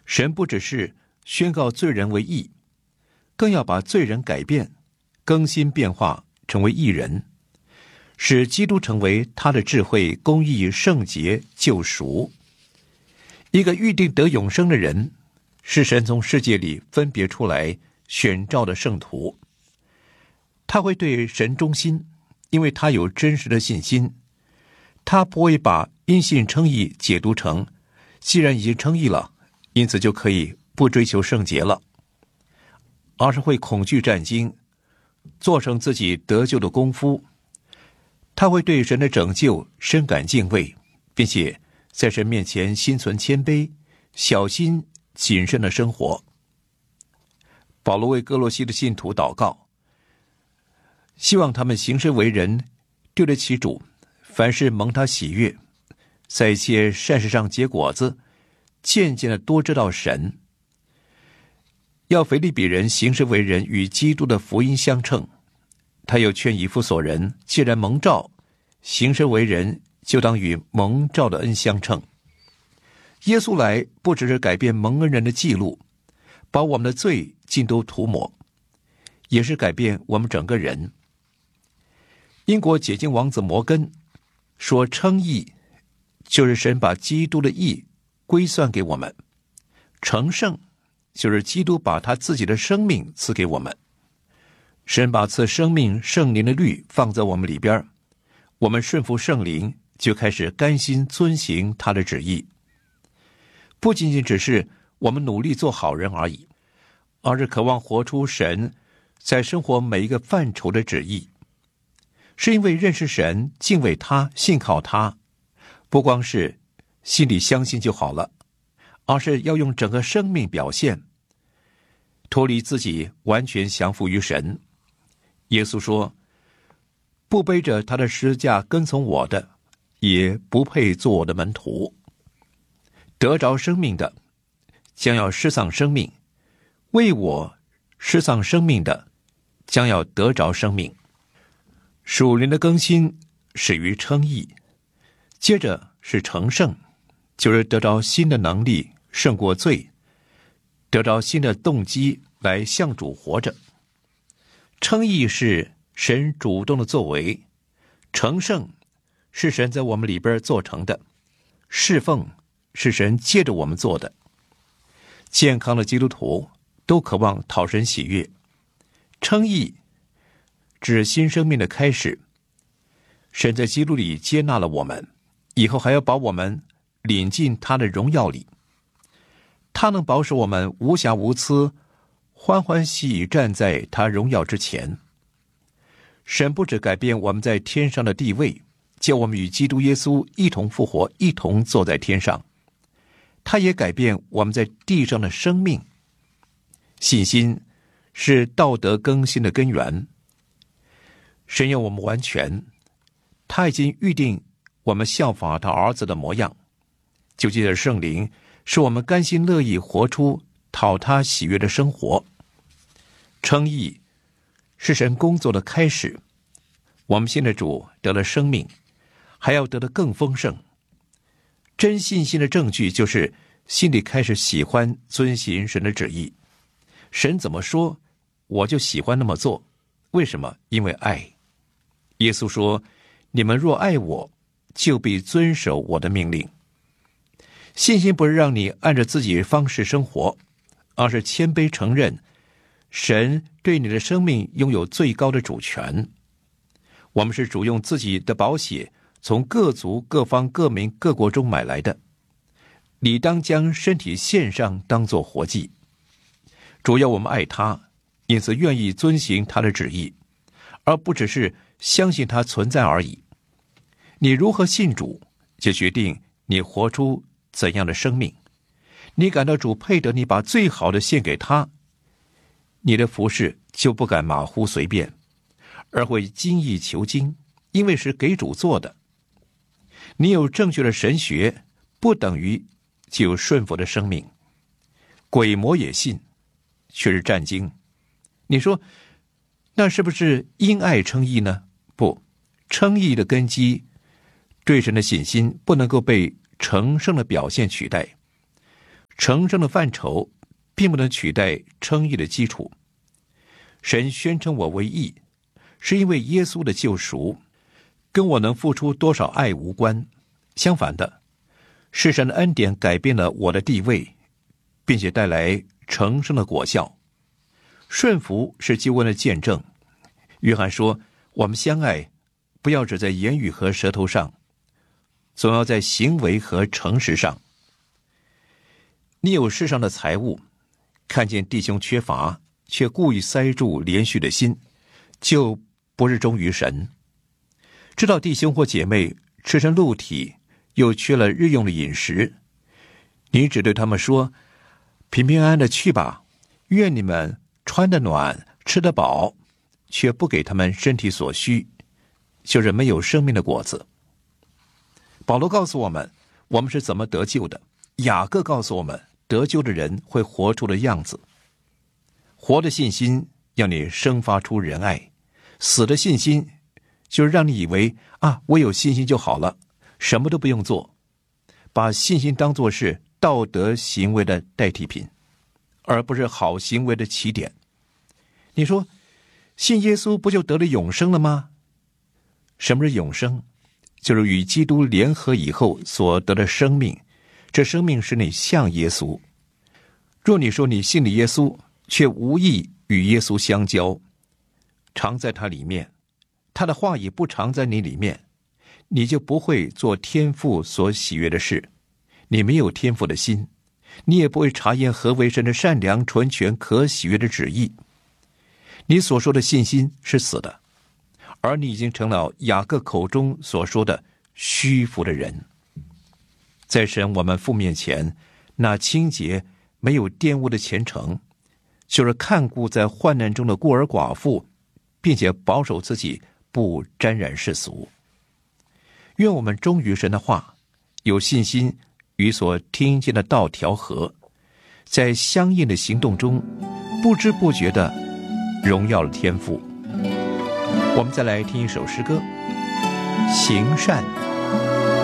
神不只是宣告罪人为义，更要把罪人改变、更新变化，成为义人，使基督成为他的智慧、公义、圣洁、救赎。一个预定得永生的人，是神从世界里分别出来选召的圣徒。他会对神忠心，因为他有真实的信心。他不会把因信称义解读成既然已经称义了，因此就可以不追求圣洁了，而是会恐惧战惊，做成自己得救的功夫。他会对神的拯救深感敬畏，并且在神面前心存谦卑，小心谨慎的生活。保罗为哥罗西的信徒祷告，希望他们行事为人对得起主，凡事蒙他喜悦，在一切善事上结果子，渐渐的多知道神。要腓立比人行事为人与基督的福音相称。他又劝以弗所人，既然蒙召，行事为人就当与蒙召的恩相称。耶稣来不只是改变蒙恩人的记录，把我们的罪尽都涂抹，也是改变我们整个人。英国解经王子摩根说，称义就是神把基督的义归算给我们，成圣就是基督把他自己的生命赐给我们。神把赐生命圣灵的律放在我们里边，我们顺服圣灵，就开始甘心遵行他的旨意。不仅仅只是我们努力做好人而已，而是渴望活出神在生活每一个范畴的旨意。是因为认识神、敬畏他、信靠他，不光是心里相信就好了，而是要用整个生命表现，脱离自己，完全降服于神。耶稣说，不背着他的十字架跟从我的，也不配做我的门徒。得着生命的将要失丧生命，为我失丧生命的将要得着生命。属灵的更新始于称义，接着是成圣，就是得着新的能力胜过罪，得着新的动机来向主活着。称义是神主动的作为，成圣是神在我们里边做成的，侍奉是神借着我们做的。健康的基督徒都渴望讨神喜悦。称义指新生命的开始，神在基督里接纳了我们，以后还要把我们领进他的荣耀里。他能保守我们无瑕无疵，欢欢喜喜站在他荣耀之前。神不只改变我们在天上的地位，叫我们与基督耶稣一同复活，一同坐在天上，他也改变我们在地上的生命。信心是道德更新的根源。神要我们完全，他已经预定我们效法他儿子的模样，就借着圣灵使我们甘心乐意活出讨他喜悦的生活。称义是神工作的开始，我们信的主得了生命，还要得得更丰盛。真信心的证据就是心里开始喜欢遵行神的旨意，神怎么说我就喜欢那么做。为什么？因为爱。耶稣说，你们若爱我，就必遵守我的命令。信心不是让你按着自己方式生活，而是谦卑承认神对你的生命拥有最高的主权。我们是主用自己的宝血从各族各方各民各国中买来的，理当将身体献上当作活祭。主要我们爱他，因此愿意遵行他的旨意，而不只是相信他存在而已。你如何信主，就决定你活出怎样的生命。你感到主配得你把最好的献给他，你的服事就不敢马虎随便，而会精益求精，因为是给主做的。你有正确的神学，不等于就有顺服的生命。鬼魔也信，却是战惊。你说那是不是因爱称义呢？不，称义的根基，对神的信心不能够被成圣的表现取代。 成圣的范畴并不能取代称义的基础。神宣称我为义，是因为耶稣的救赎，跟我能付出多少爱无关。相反的，是神的恩典改变了我的地位，并且带来成圣的果效。顺服是救恩的见证。约翰说，我们相爱，不要只在言语和舌头上，总要在行为和诚实上。你有世上的财物，看见弟兄缺乏，却故意塞住连续的心，就不是忠于神。知道弟兄或姐妹赤身露体，又缺了日用的饮食，你只对他们说，平平安安的去吧，愿你们穿得暖，吃得饱，却不给他们身体所需，就是没有生命的果子。保罗告诉我们，我们是怎么得救的。雅各告诉我们，得救的人会活出的样子。活的信心要你生发出仁爱，死的信心就是让你以为我有信心就好了，什么都不用做，把信心当作是道德行为的代替品，而不是好行为的起点。你说信耶稣不就得了永生了吗？什么是永生？就是与基督联合以后所得的生命，这生命使你像耶稣。若你说你信了耶稣，却无意与耶稣相交，常在他里面，他的话也不常在你里面，你就不会做天父所喜悦的事。你没有天父的心，你也不会察验何为神的善良、纯全、可喜悦的旨意。你所说的信心是死的，而你已经成了雅各口中所说的虚浮的人。在神我们父面前，那清洁没有玷污的虔诚，就是看顾在患难中的孤儿寡妇，并且保守自己不沾染世俗。愿我们忠于神的话，有信心与所听见的道调和，在相应的行动中不知不觉地荣耀了天父。我们再来听一首诗歌，行善。